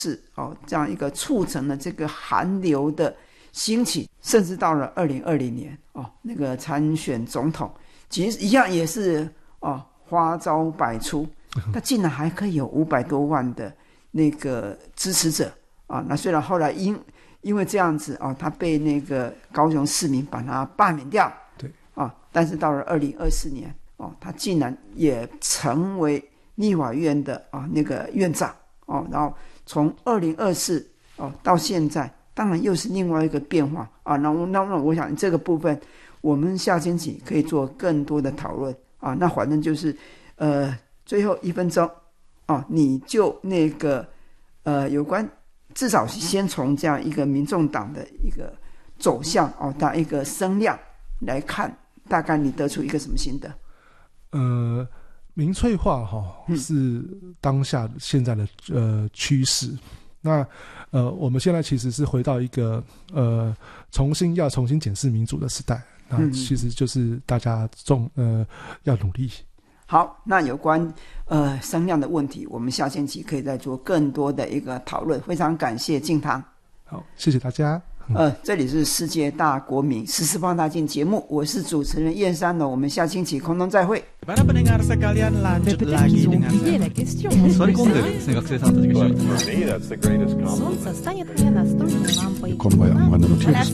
这样一个促成了这个韩流的兴起，甚至到了2020年那个参选总统，其实一样也是花招百出，他竟然还可以有500多万的那个支持者那虽然后来因为这样子他被那个高雄市民把他罢免掉， 对但是到了2024年他竟然也成为立法院的那个院长然后从2024到现在，当然又是另外一个变化那我想这个部分我们下星期可以做更多的讨论那反正就是最后1分钟你就那个有关至少先从这样一个民众党的一个走向的一个声量来看，大概你得出一个什么心得？ 民粹化是当下现在的趋势。那我们现在其实是回到一个重新检视民主的时代。那其实就是大家要努力。 好，那有关声量的问题，我们下星期可以再做更多的一个讨论。非常感谢敬堂。 好，谢谢大家。 这里是世界大国民14放大镜节目，我是主持人燕山我们下星期空中再会。 Para pendengar sekalian, lanjut lagi dengan Sorry,学生さんたちが。 Konvoja,